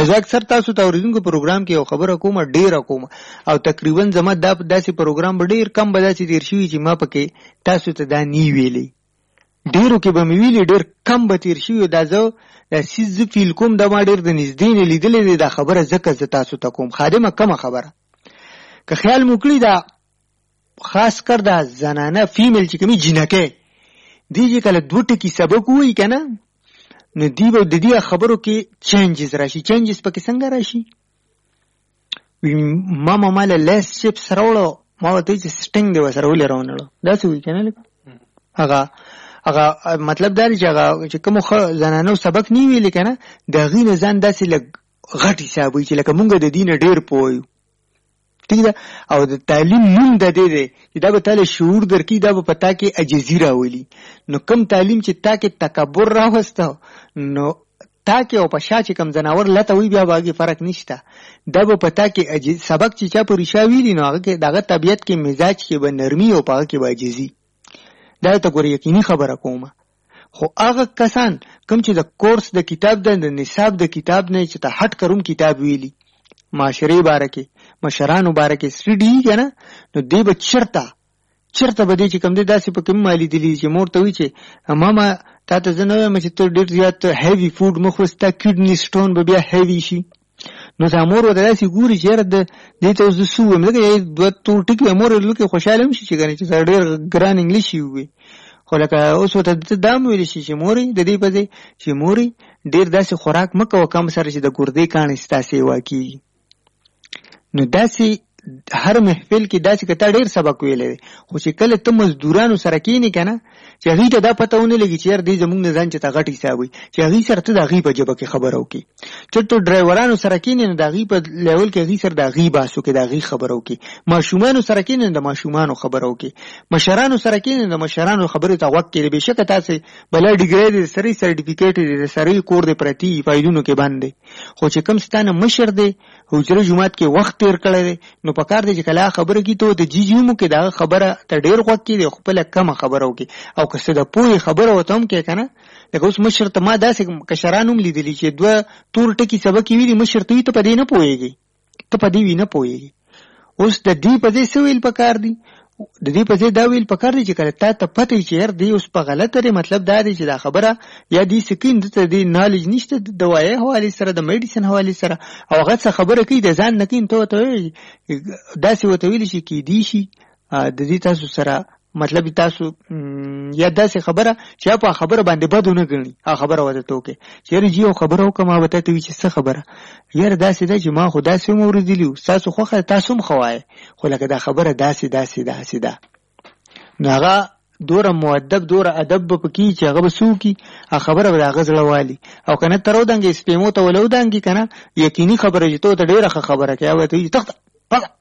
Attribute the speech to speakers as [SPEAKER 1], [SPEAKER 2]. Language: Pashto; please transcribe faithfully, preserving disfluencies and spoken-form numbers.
[SPEAKER 1] زه اکثر تاسو ته اوریدونکو پروګرام کې یو خبره کوم ډیره کوم او تقریبا زما دا داسې پروګرام به ډیر کم به داسې تیر شوي چې ما پکې تاسو ته دا نی ویلې ډیرو کې به مې ویلې ډیر کم به تیر شوي دا زه دا سیز زه فیل کوم دا ما ډیر د نږدې نه لیدلې دی دا خبره ځکه زه تاسو ته کوم خادمه کمه خبره که خیال مو کړي دا خاص کر دا زنانه فیمیل چې کومې جینکې دی چې کله دوه ټکي سبق وایي که نه نو دی به د دې خبرو کې چینجز راشي چینجز پکې څنګه راشي ما ما له لیس چپس راوړو ما ورته چې سټینګ دی ورسره ولې راونړو داسې وایي که نه لکه هغه هغه مطلب دا دی چې هغه چې کومو زنانو سبق نه ویلې که نه د هغې نه ځان داسې لږ غټ حساب وایي چې لکه مونږ د دې نه ډېر پوه یو ٹھیک ده او د تعلیم نوم د دې دی چې دا به تاله شعور درکړي دا به په تا کې عجزي راولي نو کم تعلیم چې تا کې تکبر راوسته نو تا کې او په شا چې کم زناور لته وي بیا به هغې فرق نشته دا به په تا کې سبق چې چا په ریښه ویلي نو هغه کې د هغه طبیعت کې مزاج کې به نرمي او په هغه کې به عجزي دا ته ګوره یقیني خبره کومه خو هغه کسان کم چې د کورس د کتاب د نصاب د کتاب نه چې ته هټ کروم کتاب ویلي معاشرې باره کې مشرانو باره کې سټډي که نه نو دی به چرته چرته به دی چې کوم دی داسې په کوم ما لیدلي چې مور ته وایي چې ماما تا ته زه نه وایم چې ته ډېر زیات هیوي فوډ مه خورې ستا کډني سټون به بیا هیوي شي نو دا مور ورته داسې ګوري چې یاره د دې ته اوس زه څه ووایم ځکه یا دوه تور ټکي وایي مور لکه خوشحاله هم شي چې کنه چې سره ډېر ګران انګلیش یې ووایي خو لکه اوس ورته ته دا هم ویلی شي چې مورې د دې په ځای چې مورې ډېر داسې خوراک مه کوه کم سره چې د ګردې کاڼې ستا سیوا کېږي نو داسې هر محفل کې داسې که تا ډېر سبق ویلی دی خو چې کله ته مزدورانو سره کښېنې که نه چې هغوی ته دا پته ونه لګي چې یار دی زموږ نه ځان چې ته غټ حساب وي چې هغوی سره ته د هغوی په ژبه کې خبره وکړي چې ته ډرایورانو سره کښېنې نو د هغوی په لیول کې هغوی سره د هغوی بحث وکړي د هغوی خبره وکړي ماشومانو سره کښېنې نو د ماشومانو خبره وکړي مشرانو سره کښېنې د مشرانو خبرې ته غوږ کړي بېشکه تاسې بله ډیګرۍ دی د سرۍ سرټیفیکېټ دی د سرۍ کور دی پرتي فایلونو کې بند دی خو چې کوم ستا نه مشر دی حجره جومات کې وخت تېر کړی دی نو په کار دی چې کله خبره کړي ته د جي جیومو کې د هغه خبره ته ډېر غوږ کړي خپله کمه خبره وکړي او که څه د پوهې خبره ورته هم کوې که نه لکه اوس مشر ته ما داسې کشران هم لیدلي چې دوه تور ټکي سبق یې ویلي مشر ته وي ته په دې نه پوهېږي ته په دې وي نه پوهېږي اوس د دې په ځای څه ویل پکار دي د دې په ځای دا ویل پکار دی چې کله تا ته پته وي چې یار دی اوس په غلطه دی مطلب دا دی چې دا خبره یا دې سکین دته دې نالج نشته د دوایي حوالې سره د میډیسن حوالې سره او هغه څه خبره کوي د ځان نه کوي ته ورته وایي داسې ورته ویلی شي کیدی شي د دې تاسو سره مطلب تاسو یا داسې خبره چې په خبره باندې بد ونه ګڼي هغه خبره ورته ته وکړې چې یاره جي یو خبره وکړه ما به تا ته وي چې څه خبره یاره داسې ده چې ما خو داسې هم اورېدلي وو ستاسو خوښه تاسو هم ښه وایئ خو لکه دا خبره داسې داسې داسې ده نو هغه دوره مؤدب دوره ادب به پکې چې هغه به څه وکړي هغه خبره به د هغه زړه والي او که نه ته راودانګې سپېمو ته ولودانګي که نه یقیني خبره چې ته ورته ډېره ښه خبره کوې او ورته وایي تخته